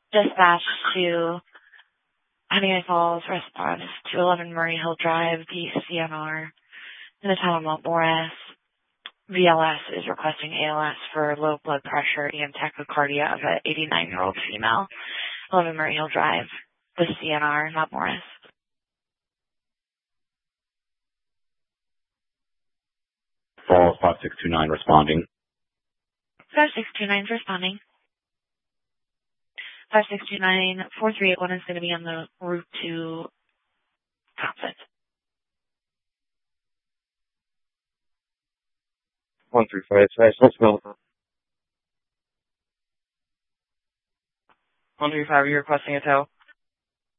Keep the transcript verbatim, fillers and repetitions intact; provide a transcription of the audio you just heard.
Dispatch to Honey Falls, response to eleven Murray Hill Drive, D C N R, in the town of Mount Morris. V L S is requesting A L S for low blood pressure and tachycardia of an eighty-nine-year-old female, eleven Murray Hill Drive, the C N R, Mount Morris. Falls five six two nine responding. five six two nine is responding. five six two nine, four three eight one is going to be on the route to Thompson. one three five five, let's go. one three five, are you requesting a tow?